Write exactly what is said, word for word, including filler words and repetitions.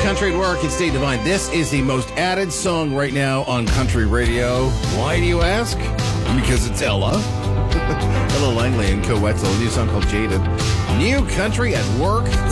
Country at Work. It's Dave Divine. This is the most added song right now on country radio. Why do you ask? Because it's Ella. Ella Langley and Co Wetzel. A new song called Jaded. New Country at Work.